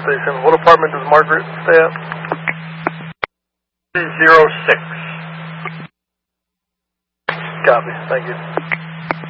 station. What apartment does Margaret stay at? 06. Copy. Thank you.